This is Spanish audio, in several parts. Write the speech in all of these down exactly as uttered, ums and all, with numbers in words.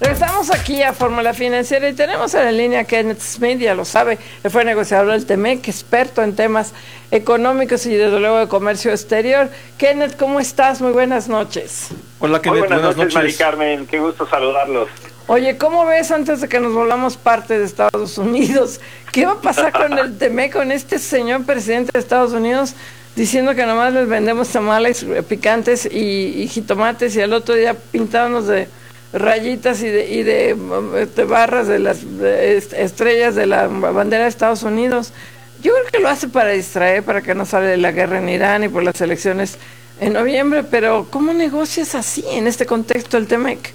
Regresamos aquí a Fórmula Financiera y tenemos en la línea a Kenneth Smith, ya lo sabe, él fue negociador del Temec, experto en temas económicos y desde luego de comercio exterior. Kenneth, ¿cómo estás? Muy buenas noches. Hola Kenneth, Muy buenas, buenas noches, noches. Mari Carmen, qué gusto saludarlos. Oye, ¿cómo ves antes de que nos volvamos parte de Estados Unidos? ¿Qué va a pasar con el Temec, con este señor presidente de Estados Unidos diciendo que nomás les vendemos tamales picantes y, y jitomates y al otro día pintándonos de rayitas y de, y de, de barras de las de estrellas de la bandera de Estados Unidos? Yo creo que lo hace para distraer, para que no sale la guerra en Irán y por las elecciones en noviembre, pero ¿cómo negocias así en este contexto el Temec?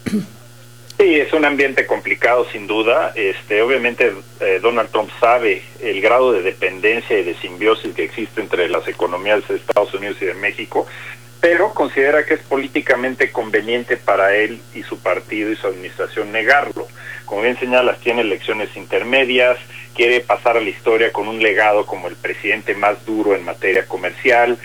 Sí, es un ambiente complicado sin duda. Este, obviamente eh, Donald Trump sabe el grado de dependencia y de simbiosis que existe entre las economías de Estados Unidos y de México, pero considera que es políticamente conveniente para él y su partido y su administración negarlo. Como bien señalas, tiene elecciones intermedias, quiere pasar a la historia con un legado como el presidente más duro en materia comercial.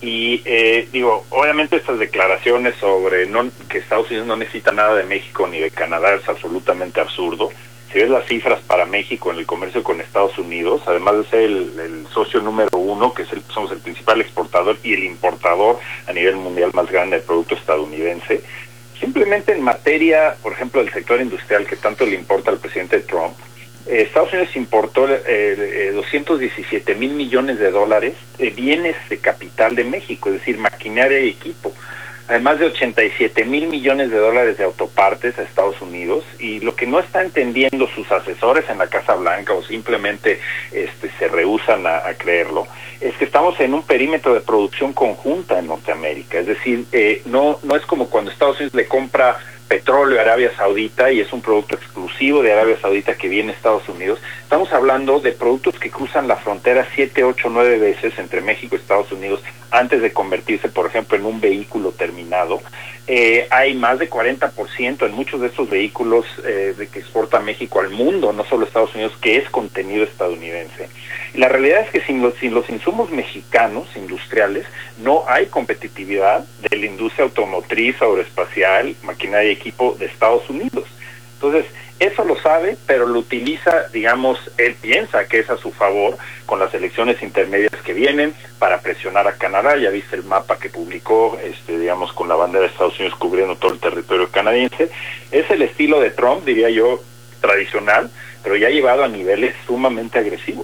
Y eh, digo, obviamente estas declaraciones sobre no, que Estados Unidos no necesita nada de México ni de Canadá es absolutamente absurdo. Si ves las cifras para México en el comercio con Estados Unidos, además de ser el, el socio número uno, que es el, somos el principal exportador y el importador a nivel mundial más grande de producto estadounidense, simplemente en materia, por ejemplo, del sector industrial que tanto le importa al presidente Trump, eh, Estados Unidos importó eh, eh, doscientos diecisiete mil millones de dólares de bienes de capital de México, es decir, maquinaria y equipo, además de ochenta y siete mil millones de dólares de autopartes a Estados Unidos. Y lo que no está entendiendo sus asesores en la Casa Blanca o simplemente este, se rehúsan a, a creerlo, es que estamos en un perímetro de producción conjunta en Norteamérica. Es decir, eh, no, no es como cuando Estados Unidos le compra petróleo a Arabia Saudita y es un producto exclusivo de Arabia Saudita que viene a Estados Unidos. Estamos hablando de productos que cruzan la frontera siete, ocho, nueve veces entre México y Estados Unidos antes de convertirse, por ejemplo, en un vehículo terminado. Eh, hay más de cuarenta por ciento en muchos de estos vehículos eh, de que exporta México al mundo, no solo Estados Unidos, que es contenido estadounidense. Y la realidad es que sin los, sin los insumos mexicanos industriales no hay competitividad de la industria automotriz, aeroespacial, maquinaria y equipo de Estados Unidos. Entonces, eso lo sabe, pero lo utiliza, digamos, él piensa que es a su favor con las elecciones intermedias que vienen para presionar a Canadá. Ya viste el mapa que publicó, este, digamos, con la bandera de Estados Unidos cubriendo todo el territorio canadiense. Es el estilo de Trump, diría yo, tradicional, pero ya llevado a niveles sumamente agresivos.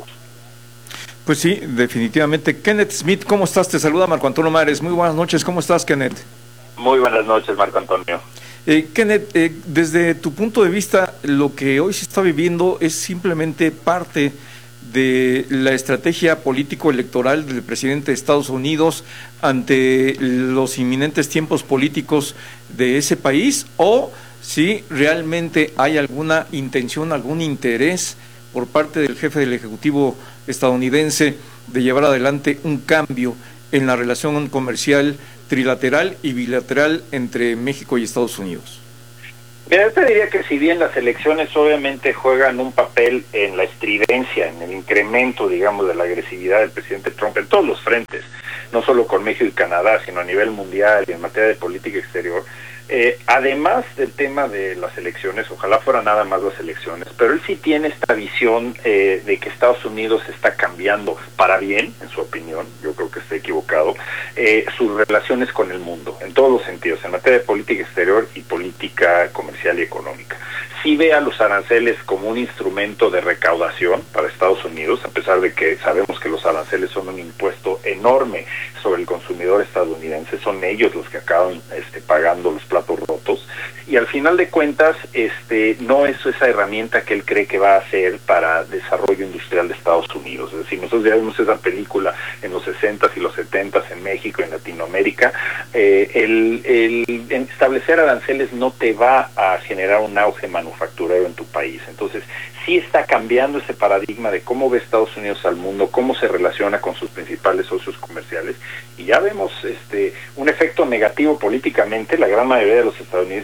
Pues sí, definitivamente. Kenneth Smith, ¿cómo estás? Te saluda Marco Antonio Mares. Muy buenas noches, ¿cómo estás, Kenneth? Muy buenas noches, Marco Antonio. Eh, Kenneth, eh, desde tu punto de vista, lo que hoy se está viviendo es simplemente parte de la estrategia político-electoral del presidente de Estados Unidos ante los inminentes tiempos políticos de ese país, o si realmente hay alguna intención, algún interés por parte del jefe del Ejecutivo estadounidense de llevar adelante un cambio en la relación comercial trilateral y bilateral entre México y Estados Unidos. Mira, yo te diría que si bien las elecciones obviamente juegan un papel en la estridencia, en el incremento, digamos, de la agresividad del presidente Trump en todos los frentes, no solo con México y Canadá, sino a nivel mundial y en materia de política exterior, eh, además del tema de las elecciones, ojalá fuera nada más las elecciones, pero él sí tiene esta visión eh, de que Estados Unidos está cambiando para bien, en su opinión, yo creo que está equivocado, eh, sus relaciones con el mundo, en todos los sentidos, en materia de política exterior y política comercial y económica. Sí ve a los aranceles como un instrumento de recaudación para Estados Unidos, a pesar de que sabemos que los aranceles son un impuesto enorme sobre el consumidor estadounidense, son ellos los que acaban este, pagando los platos rotos, y al final de cuentas este no es esa herramienta que él cree que va a ser para desarrollo industrial de Estados Unidos. Es decir, nosotros ya vimos esa película en los sesentas y los setentas en México, en Latinoamérica. Eh, el, el establecer aranceles no te va a generar un auge manufacturero en tu país. Entonces, sí está cambiando ese paradigma de cómo ve Estados Unidos al mundo, cómo se relaciona con sus principales socios comerciales, y ya vemos este un efecto negativo políticamente. La gran mayoría de los estadounidenses están en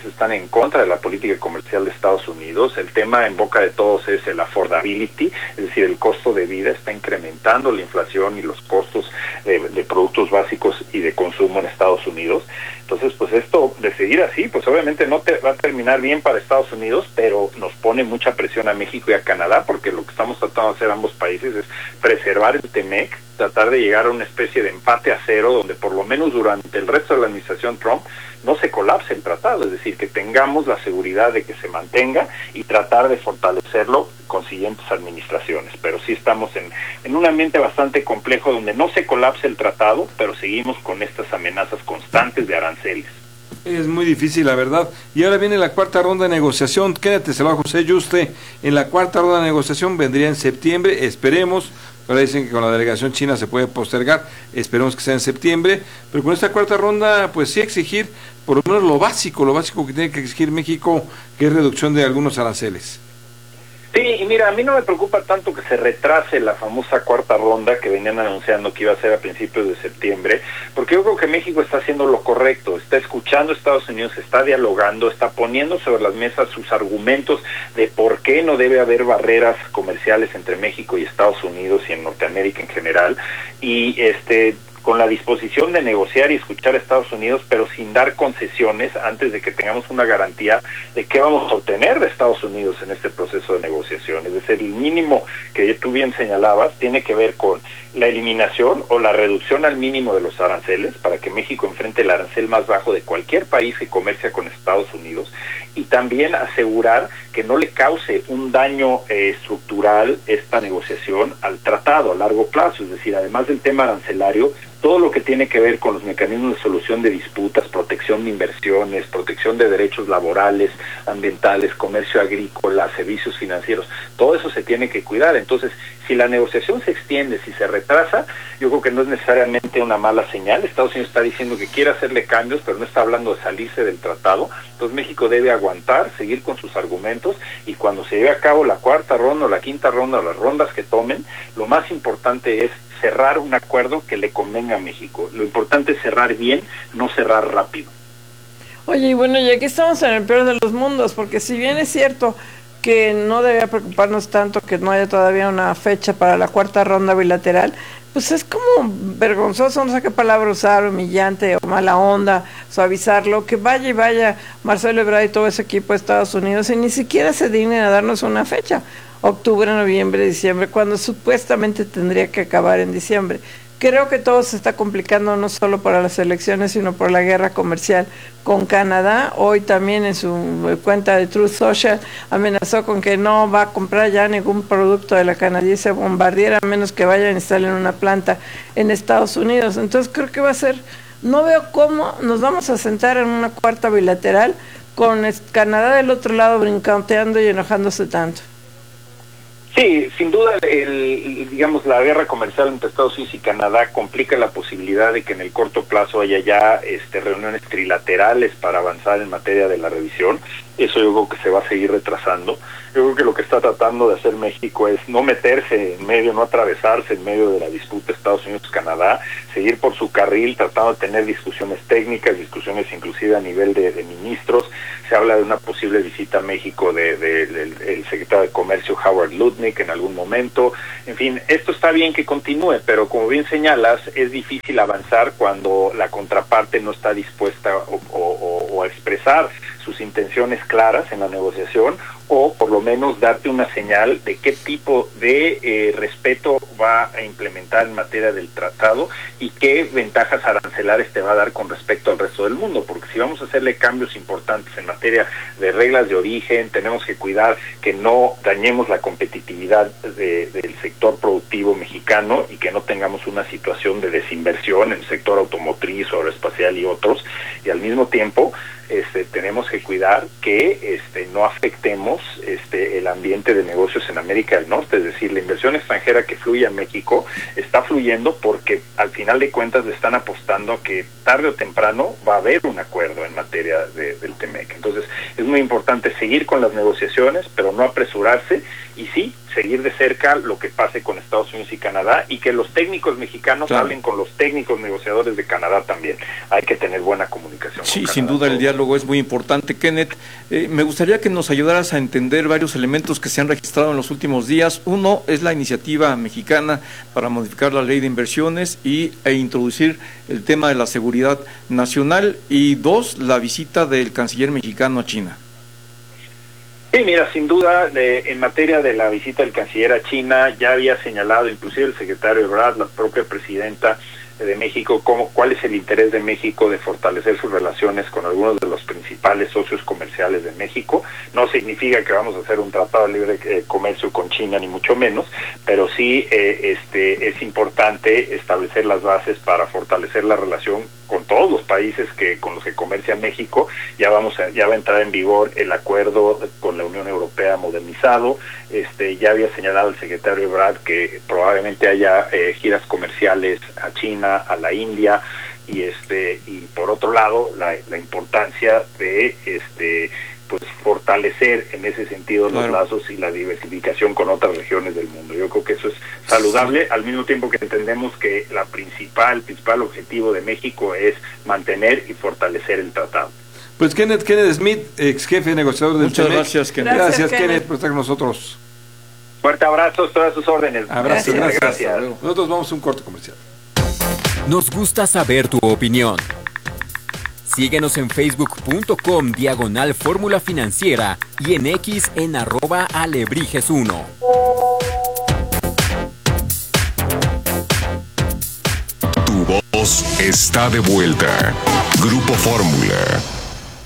en contra de la política comercial de Estados Unidos. El tema en boca de todos es el affordability, es decir, el costo de vida está incrementando la inflación y los costos de, de productos básicos y de consumo en Estados Unidos. Entonces, pues esto, de seguir así, pues obviamente no te va a terminar bien para Estados Unidos, pero nos pone mucha presión a México y a Canadá, porque lo que estamos tratando de hacer ambos países es preservar el TEMEC, tratar de llegar a una especie de empate a cero, donde por lo menos durante el resto de la administración Trump no se colapse el tratado, es decir, que tengamos la seguridad de que se mantenga y tratar de fortalecerlo con siguientes administraciones. Pero sí estamos en, en un ambiente bastante complejo donde no se colapse el tratado, pero seguimos con estas amenazas constantes de aranceles. Es muy difícil, la verdad. Y ahora viene la cuarta ronda de negociación. Quédateselo a José Yuste. En la cuarta ronda de negociación vendría en septiembre, esperemos. Ahora dicen que con la delegación china se puede postergar, esperemos que sea en septiembre, pero con esta cuarta ronda, pues sí exigir por lo menos lo básico, lo básico que tiene que exigir México, que es reducción de algunos aranceles. Sí, y mira, a mí no me preocupa tanto que se retrase la famosa cuarta ronda que venían anunciando que iba a ser a principios de septiembre, porque yo creo que México está haciendo lo correcto, está escuchando a Estados Unidos, está dialogando, está poniendo sobre las mesas sus argumentos de por qué no debe haber barreras comerciales entre México y Estados Unidos y en Norteamérica en general, y este... con la disposición de negociar y escuchar a Estados Unidos, pero sin dar concesiones antes de que tengamos una garantía de qué vamos a obtener de Estados Unidos en este proceso de negociación. Es decir, el mínimo que tú bien señalabas tiene que ver con la eliminación o la reducción al mínimo de los aranceles para que México enfrente el arancel más bajo de cualquier país que comercia con Estados Unidos, y también asegurar que no le cause un daño eh, estructural esta negociación al tratado a largo plazo. Es decir, además del tema arancelario, todo lo que tiene que ver con los mecanismos de solución de disputas, protección de inversiones, protección de derechos laborales, ambientales, comercio agrícola, servicios financieros, todo eso se tiene que cuidar. Entonces, si la negociación se extiende, si se retrasa, yo creo que no es necesariamente una mala señal. Estados Unidos está diciendo que quiere hacerle cambios, pero no está hablando de salirse del tratado. Entonces México debe aguantar, seguir con sus argumentos, y cuando se lleve a cabo la cuarta ronda o la quinta ronda o las rondas que tomen, lo más importante es cerrar un acuerdo que le convenga a México. Lo importante es cerrar bien, no cerrar rápido. Oye, y bueno, y aquí estamos en el peor de los mundos, porque si bien es cierto que no debería preocuparnos tanto que no haya todavía una fecha para la cuarta ronda bilateral, pues es como vergonzoso, no sé qué palabra usar, humillante o mala onda, suavizarlo, que vaya y vaya Marcelo Ebrard y todo ese equipo de Estados Unidos y ni siquiera se dignen a darnos una fecha, octubre, noviembre, diciembre, cuando supuestamente tendría que acabar en diciembre. Creo que todo se está complicando no solo para las elecciones, sino por la guerra comercial con Canadá. Hoy también en su cuenta de Truth Social amenazó con que no va a comprar ya ningún producto de la canadiense Bombardier, a menos que vayan a instalar una planta en Estados Unidos. Entonces creo que va a ser, no veo cómo nos vamos a sentar en una cuarta bilateral con Canadá del otro lado brincanteando y enojándose tanto. Sí, sin duda, el, digamos, la guerra comercial entre Estados Unidos y Canadá complica la posibilidad de que en el corto plazo haya ya este, reuniones trilaterales para avanzar en materia de la revisión. Eso yo creo que se va a seguir retrasando. Yo creo que lo que está tratando de hacer México es no meterse en medio, no atravesarse en medio de la disputa Estados Unidos-Canadá, seguir por su carril, tratando de tener discusiones técnicas, discusiones inclusive a nivel de, de ministros. Se habla de una posible visita a México del de, de, de, el secretario de Comercio Howard Lutnick en algún momento. En fin, esto está bien que continúe, pero como bien señalas, es difícil avanzar cuando la contraparte no está dispuesta o, o, o a expresar sus intenciones claras en la negociación, o por lo menos darte una señal de qué tipo de eh, respeto va a implementar en materia del tratado y qué ventajas arancelares te va a dar con respecto al resto del mundo, porque si vamos a hacerle cambios importantes en materia de reglas de origen, tenemos que cuidar que no dañemos la competitividad de, del sector productivo mexicano y que no tengamos una situación de desinversión en el sector automotriz, aeroespacial y otros, y al mismo tiempo Este, tenemos que cuidar que este, no afectemos este, el ambiente de negocios en América del Norte. Es decir, la inversión extranjera que fluye a México está fluyendo porque al final de cuentas le están apostando a que tarde o temprano va a haber un acuerdo en materia de, del TEMEC. Entonces es muy importante seguir con las negociaciones, pero no apresurarse, y sí, seguir de cerca lo que pase con Estados Unidos y Canadá, y que los técnicos mexicanos claro. hablen con los técnicos negociadores de Canadá también. Hay que tener buena comunicación. Sí, con sin Canadá, duda todo. El diálogo es muy importante. Kenneth, eh, me gustaría que nos ayudaras a entender varios elementos que se han registrado en los últimos días. Uno es la iniciativa mexicana para modificar la ley de inversiones y, e introducir el tema de la seguridad nacional, y dos, la visita del canciller mexicano a China. Sí, mira, sin duda, de, en materia de la visita del canciller a China, ya había señalado, inclusive el secretario Ebrard, la propia presidenta de México, cómo, cuál es el interés de México de fortalecer sus relaciones con algunos de los principales socios comerciales de México. No significa que vamos a hacer un tratado de libre eh, comercio con China, ni mucho menos, pero sí eh, este, es importante establecer las bases para fortalecer la relación con todos los países que con los que comercia México. Ya vamos a, ya va a entrar en vigor el acuerdo con la Unión Europea modernizado. Este, ya había señalado el secretario Ebrard que probablemente haya eh, giras comerciales a China, a la India, y este y por otro lado la, la importancia de este pues fortalecer en ese sentido los claro. lazos y la diversificación con otras regiones del mundo. Yo creo que eso es saludable, al mismo tiempo que entendemos que la principal, el principal objetivo de México es mantener y fortalecer el tratado. Pues Kenneth, Kenneth Smith, ex jefe negociador del Muchas T M E C. gracias, Kenneth. Gracias, Gracias Kenneth, Kenneth, por estar con nosotros. Fuerte abrazo, todas sus órdenes. Abrazo, gracias. gracias. gracias. Nosotros vamos a un corte comercial. Nos gusta saber tu opinión. Síguenos en facebook punto com diagonal fórmula financiera y en X en arroba alebrijes uno. Tu voz está de vuelta. Grupo Fórmula.